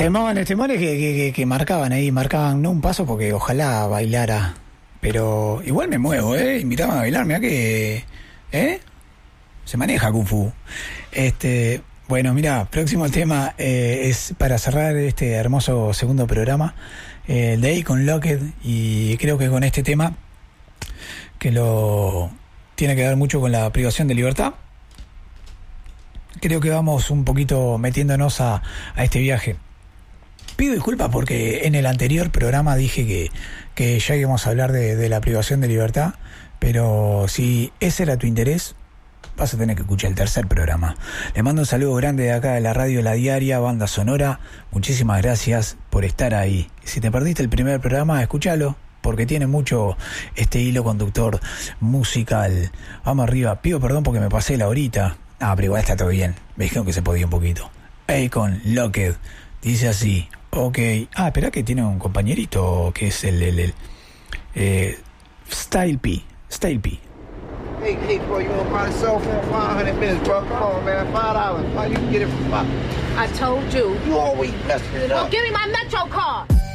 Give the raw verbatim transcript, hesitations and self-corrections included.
Temones, temones que, que, que, que marcaban ahí, marcaban no un paso porque ojalá bailara, pero igual me muevo, ¿eh? Invitaban a bailar, mirá que... ¿Eh? Se maneja Kung Fu. Este, bueno, mira, próximo tema eh, es para cerrar este hermoso segundo programa, eh, el de Akon Locked, y creo que con este tema, que lo tiene que ver mucho con la privación de libertad, creo que vamos un poquito metiéndonos a, a este viaje. Pido disculpas porque en el anterior programa dije que, que ya íbamos a hablar de, de la privación de libertad, pero si ese era tu interés, vas a tener que escuchar el tercer programa. Le mando un saludo grande de acá de la radio La Diaria, Banda Sonora. Muchísimas gracias por estar ahí. Si te perdiste el primer programa, escúchalo, porque tiene mucho este hilo conductor musical. Vamos arriba. Pido perdón porque me pasé la horita. Ah, pero igual está todo bien. Me dijeron que se podía un poquito. Akon Locked dice así. Ok. Ah, espera que tiene un compañerito que es el... el, el eh, Style P. Style P. Hey, hey, bro, you want to buy the cell phone five hundred minutes, bro? Come on, man. five dollars. How you can get it for five? I told you. You always messing it Well, up. give me my Metro card.